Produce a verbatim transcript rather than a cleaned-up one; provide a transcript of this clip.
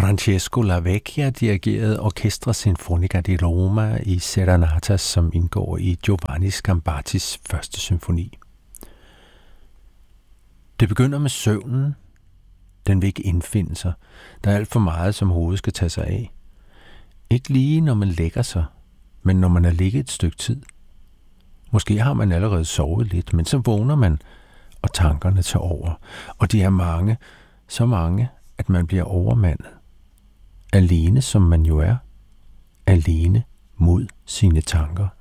Francesco Lavecchia dirigerede Orchestra Sinfonica di Roma i Serenatas, som indgår i Giovanni Sgambatis første symfoni. Det begynder med søvnen. Den vil ikke indfinde sig. Der er alt for meget, som hovedet skal tage sig af. Ikke lige når man lægger sig, men når man er ligget et stykke tid. Måske har man allerede sovet lidt, men så vågner man, og tankerne tager over. Og de er mange, så mange, at man bliver overmandet. Alene som man jo er. Alene mod sine tanker.